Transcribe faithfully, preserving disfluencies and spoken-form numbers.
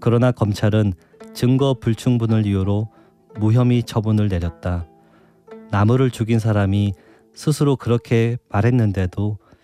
그러나 검찰은 증거 불충분을 이유로 무혐의 처분을 내렸다. 나무를 죽인 사람이 스스로 그렇게 말했는데도